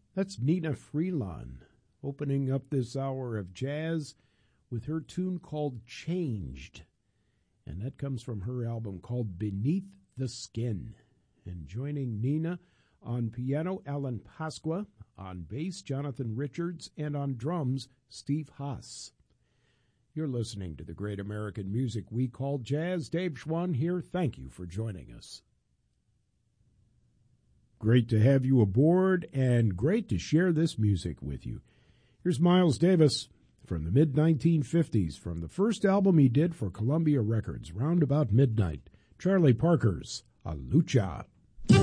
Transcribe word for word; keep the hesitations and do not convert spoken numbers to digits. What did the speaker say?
That's Nina Freelon opening up this hour of jazz with her tune called Changed. And that comes from her album called Beneath the Skin. And joining Nina on piano, Alan Pasqua, on bass, Jonathan Richards, and on drums, Steve Haas. You're listening to the great American music we call jazz. Dave Schwann here. Thank you for joining us. Great to have you aboard and great to share this music with you. Here's Miles Davis from the mid nineteen fifties, from the first album he did for Columbia Records, Round About Midnight, Charlie Parker's A Lucha.